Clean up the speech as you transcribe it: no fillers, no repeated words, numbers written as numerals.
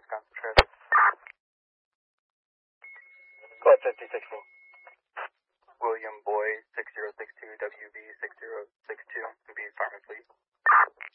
Wisconsin traffic. Go ahead, 5016. William Boy, 6062, WV 6062, be Farming Fleet.